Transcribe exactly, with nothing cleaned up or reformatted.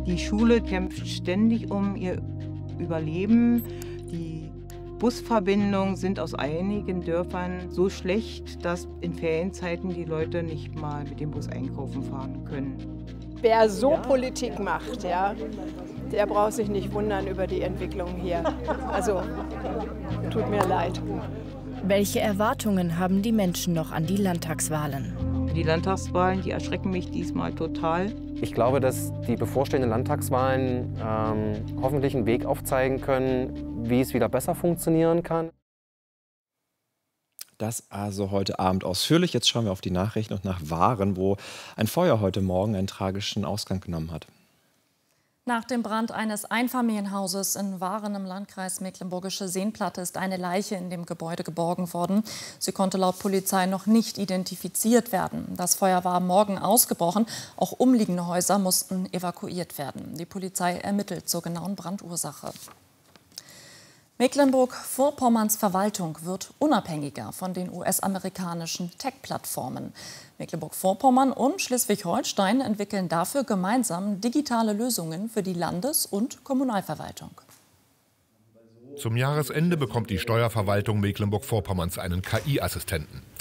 Die Schule kämpft ständig um ihr Überleben. Die Busverbindungen sind aus einigen Dörfern so schlecht, dass in Ferienzeiten die Leute nicht mal mit dem Bus einkaufen fahren können. Wer so Politik macht, ja, der braucht sich nicht wundern über die Entwicklung hier. Also, tut mir leid. Welche Erwartungen haben die Menschen noch an die Landtagswahlen? Die Landtagswahlen, die erschrecken mich diesmal total. Ich glaube, dass die bevorstehenden Landtagswahlen ähm, hoffentlich einen Weg aufzeigen können, wie es wieder besser funktionieren kann. Das also heute Abend ausführlich. Jetzt schauen wir auf die Nachrichten und nach Waren, wo ein Feuer heute Morgen einen tragischen Ausgang genommen hat. Nach dem Brand eines Einfamilienhauses in Waren im Landkreis Mecklenburgische Seenplatte ist eine Leiche in dem Gebäude geborgen worden. Sie konnte laut Polizei noch nicht identifiziert werden. Das Feuer war am Morgen ausgebrochen. Auch umliegende Häuser mussten evakuiert werden. Die Polizei ermittelt zur genauen Brandursache. Mecklenburg-Vorpommerns Verwaltung wird unabhängiger von den U S-amerikanischen Tech-Plattformen. Mecklenburg-Vorpommern und Schleswig-Holstein entwickeln dafür gemeinsam digitale Lösungen für die Landes- und Kommunalverwaltung. Zum Jahresende bekommt die Steuerverwaltung Mecklenburg-Vorpommerns einen K I-Assistenten.